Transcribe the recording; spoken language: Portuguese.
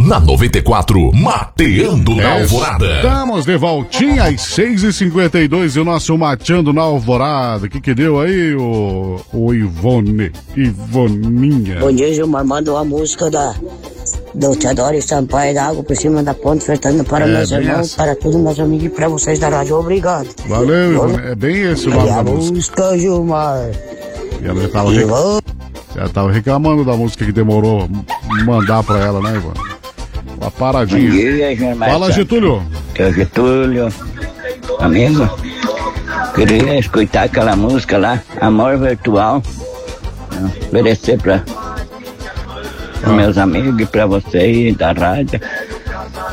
na 94, Mateando na Alvorada. Estamos de voltinha às 6h52 e o nosso Mateando na Alvorada. O que deu aí, o Ivoninha? Bom dia, Gilmar. Manda uma música do Teodoro e Sampaio, da água por cima da ponte, ofertando para meus irmãos, para todos meus amigos e para vocês da rádio. Obrigado. Valeu, Ivone. É bem esse o nome da música, Gilmar. E ela tava reclamando da música que demorou mandar pra ela, né, Ivone? Uma paradinha. Bom dia, Gilmar. Fala, Getúlio. Que é o Getúlio. Amigo, queria escutar aquela música lá, Amor Virtual. Oferecer para meus amigos e pra você da rádio.